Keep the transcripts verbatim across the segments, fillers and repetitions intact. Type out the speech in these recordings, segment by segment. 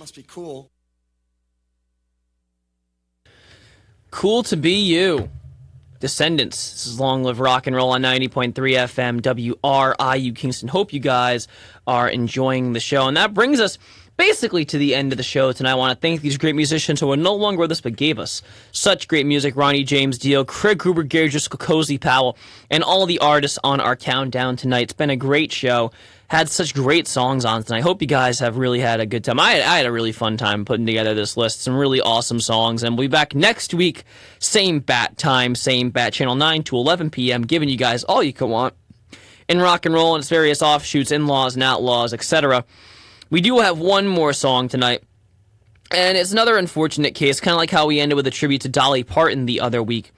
must be cool. Cool to be you. Descendants. This is Long Live Rock and Roll on ninety point three F M W R I U Kingston. Hope you guys are enjoying the show. And that brings us basically to the end of the show tonight. I want to thank these great musicians who are no longer with us but gave us such great music. Ronnie James Dio, Craig Gruber, Gary Driscoll, Cozy Powell, and all the artists on our countdown tonight. It's been a great show. Had such great songs on tonight. I hope you guys have really had a good time. I had, I had a really fun time putting together this list. Some really awesome songs. And we'll be back next week. Same bat time, same bat channel, nine to eleven p.m., giving you guys all you can want in rock and roll and its various offshoots, in-laws and outlaws, et cetera. We do have one more song tonight, and it's another unfortunate case, kind of like how we ended with a tribute to Dolly Parton the other week.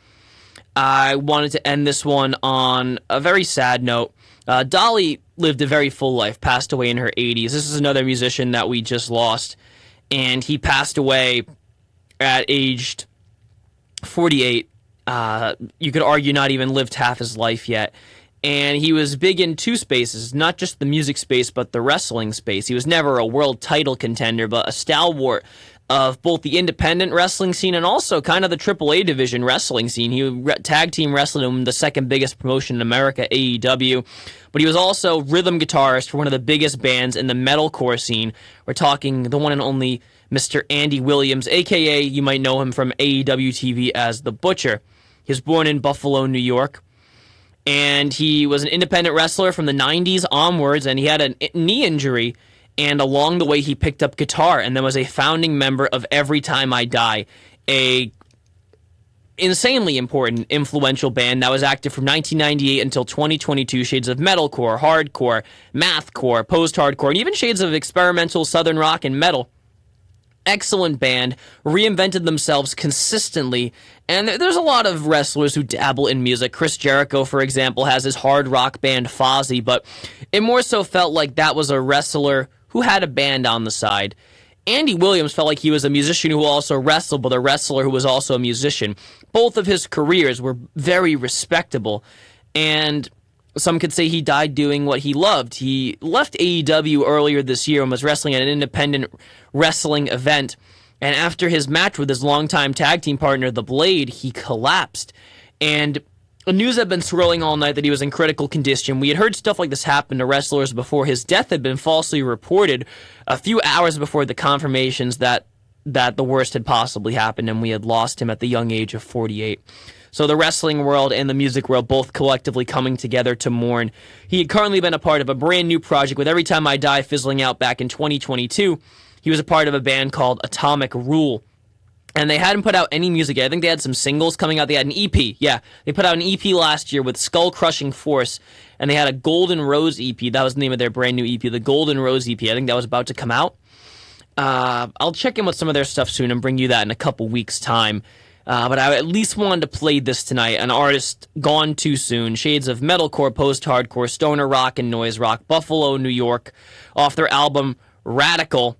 I wanted to end this one on a very sad note. Uh, Dolly lived a very full life, passed away in her eighties. This is another musician that we just lost, and he passed away at aged forty-eight. Uh, you could argue not even lived half his life yet. And he was big in two spaces, not just the music space, but the wrestling space. He was never a world title contender, but a stalwart of both the independent wrestling scene and also kind of the triple A division wrestling scene. He re- tag team wrestled in the second biggest promotion in America, A E W. But he was also rhythm guitarist for one of the biggest bands in the metalcore scene. We're talking the one and only Mister Andy Williams, a k a you might know him from A E W T V as The Butcher. He was born in Buffalo, New York. And he was an independent wrestler from the nineties onwards, and he had a knee injury, and along the way he picked up guitar, and then was a founding member of Every Time I Die, a insanely important, influential band that was active from nineteen ninety-eight until twenty twenty-two, shades of metalcore, hardcore, mathcore, post-hardcore, and even shades of experimental southern rock and metal. Excellent band, reinvented themselves consistently, and there's a lot of wrestlers who dabble in music. Chris Jericho, for example, has his hard rock band Fozzy, but it more so felt like that was a wrestler who had a band on the side. Andy Williams felt like he was a musician who also wrestled, but a wrestler who was also a musician. Both of his careers were very respectable, and some could say he died doing what he loved. He left A E W earlier this year and was wrestling at an independent wrestling event. And after his match with his longtime tag team partner, The Blade, he collapsed. And news had been swirling all night that he was in critical condition. We had heard stuff like this happen to wrestlers before. His death had been falsely reported a few hours before the confirmations that, that the worst had possibly happened, and we had lost him at the young age of forty-eight. So the wrestling world and the music world both collectively coming together to mourn. He had currently been a part of a brand new project with Every Time I Die fizzling out back in twenty twenty-two. He was a part of a band called Atomic Rule. And they hadn't put out any music yet. I think they had some singles coming out. They had an E P. Yeah, they put out an E P last year with Skull Crushing Force. And they had a Golden Rose E P. That was the name of their brand new E P, the Golden Rose E P. I think that was about to come out. Uh, I'll check in with some of their stuff soon and bring you that in a couple weeks' time. Uh, but I at least wanted to play this tonight. An artist gone too soon. Shades of metalcore, post-hardcore, stoner rock, and noise rock. Buffalo, New York. Off their album, Radical.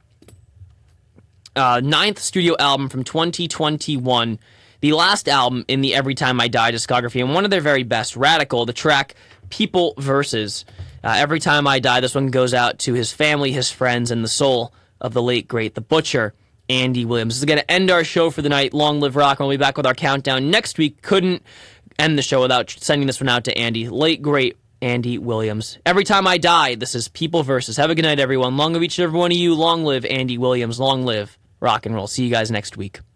Uh, ninth studio album from twenty twenty-one. The last album in the Every Time I Die discography. And one of their very best, Radical. The track, People Versus. Uh, Every Time I Die, this one goes out to his family, his friends, and the soul of the late, great, The Butcher, Andy Williams. This is going to end our show for the night. Long live rock. We'll be back with our countdown next week. Couldn't end the show without sending this one out to Andy. Late, great Andy Williams. Every Time I Die, this is People Versus. Have a good night, everyone. Long live each and every one of you. Long live Andy Williams. Long live rock and roll. See you guys next week.